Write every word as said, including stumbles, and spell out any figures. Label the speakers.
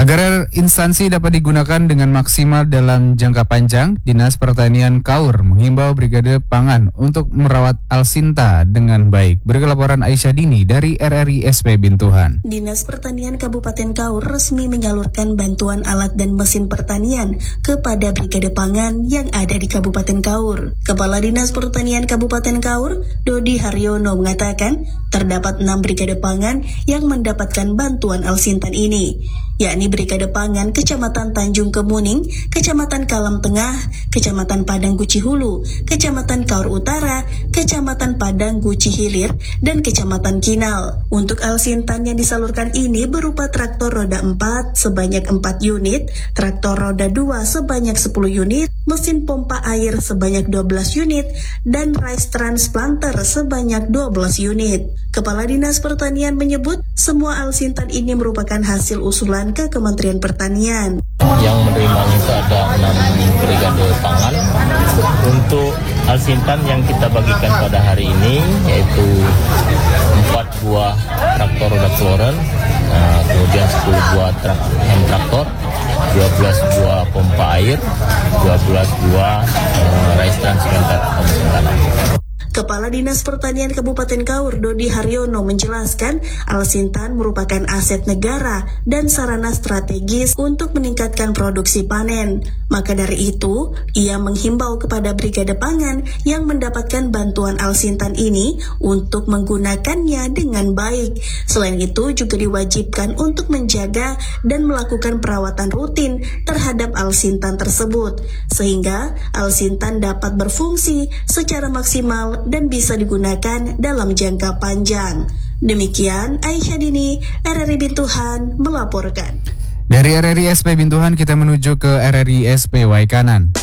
Speaker 1: Agar instansi dapat digunakan dengan maksimal dalam jangka panjang, Dinas Pertanian Kaur menghimbau Brigade Pangan untuk merawat Alsinta dengan baik. Berikut laporan Aisyah Dini dari R R I S P Bintuhan.
Speaker 2: Dinas Pertanian Kabupaten Kaur resmi menyalurkan bantuan alat dan mesin pertanian kepada Brigade Pangan yang ada di Kabupaten Kaur. Kepala Dinas Pertanian Kabupaten Kaur, Dodi Haryono, mengatakan terdapat enam Brigade Pangan yang mendapatkan bantuan Alsintan ini, yakni Brigade Pangan Kecamatan Tanjung Kemuning, Kecamatan Kalam Tengah, Kecamatan Padang Guci Hulu, Kecamatan Kaur Utara, Kecamatan Padang Guci Hilir, dan Kecamatan Kinal. Untuk Alsintan yang disalurkan ini berupa traktor roda empat sebanyak empat unit, traktor roda dua sebanyak sepuluh unit, mesin pompa air sebanyak dua belas unit, dan rice transplanter sebanyak dua belas unit. Kepala Dinas Pertanian menyebut semua Alsintan ini merupakan hasil usulan ke Kementerian Pertanian.
Speaker 3: Yang menerima itu ada enam Brigade Pangan. Untuk Alsintan yang kita bagikan pada hari ini yaitu empat buah traktor roda kloren, nah, kemudian sepuluh buah trak, hand traktor, dua belas buah pompa air, dua belas buah uh, rice transplanter atau mesin tanam.
Speaker 2: Kepala Dinas Pertanian Kabupaten Kaur, Dodi Haryono, menjelaskan Alsintan merupakan aset negara dan sarana strategis untuk meningkatkan produksi panen. Maka dari itu, ia menghimbau kepada Brigade Pangan yang mendapatkan bantuan Alsintan ini untuk menggunakannya dengan baik. Selain itu, juga diwajibkan untuk menjaga dan melakukan perawatan rutin terhadap Alsintan tersebut, sehingga Alsintan dapat berfungsi secara maksimal dan bisa digunakan dalam jangka panjang. Demikian Aisyah Dini, R R I Bintuhan melaporkan.
Speaker 1: Dari R R I S P Bintuhan kita menuju ke R R I S P Waikanan.